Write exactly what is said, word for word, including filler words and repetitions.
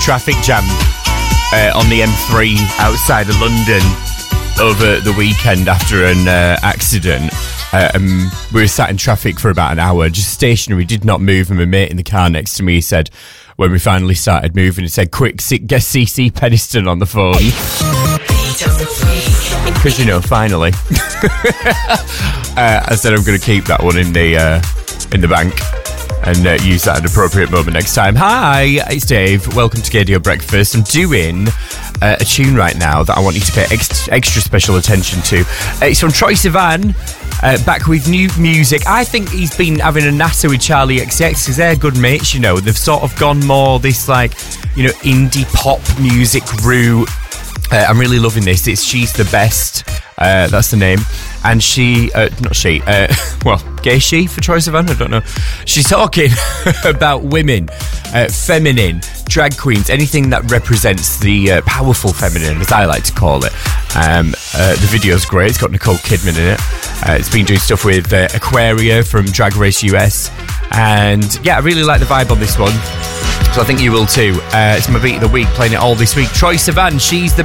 traffic jam uh, on the M three outside of London over the weekend after an uh, accident. Uh, um, we were sat in traffic for about an hour, just stationary, did not move, and my mate in the car next to me said, when we finally started moving, he said, quick, get C C Peniston on the phone. Because, you know, finally. uh, I said I'm going to keep that one in the uh, in the bank and uh, use that at an appropriate moment next time. Hi, it's Dave. Welcome to Gaydio Breakfast. I'm doing uh, a tune right now that I want you to pay extra, extra special attention to. Uh, it's from Troye Sivan. Uh, back with new music. I think he's been having a natter with Charlie X C X because they're good mates, you know. They've sort of gone more this, like, you know, indie pop music route. Uh, I'm really loving this. It's She's the Best. Uh, that's the name. And she, uh, not she, uh, well, gay she for Troye Sivan? I don't know. She's talking about women, uh, feminine, drag queens, anything that represents the uh, powerful feminine, as I like to call it. Um, uh, the video's great. It's got Nicole Kidman in it. Uh, it's been doing stuff with uh, Aquaria from Drag Race U S. And yeah, I really like the vibe on this one. So I think you will too. Uh, it's my beat of the week, playing it all this week. Troye Sivan, She's the